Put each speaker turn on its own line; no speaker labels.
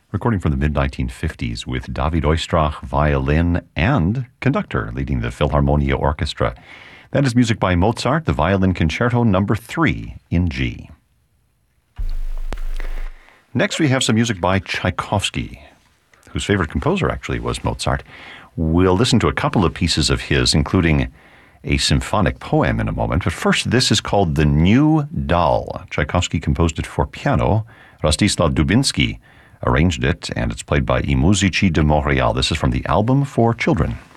recording from the mid-1950s with David Oistrakh, violin and conductor, leading the Philharmonia Orchestra. That is music by Mozart, the Violin Concerto No. 3 in G. Next, we have some music by Tchaikovsky, whose favorite composer actually was Mozart. We'll listen to a couple of pieces of his, including a symphonic poem in a moment. But first, this is called The New Doll. Tchaikovsky composed it for piano. Rostislav Dubinsky arranged it, and it's played by I Musici de Montréal. This is from the album for children.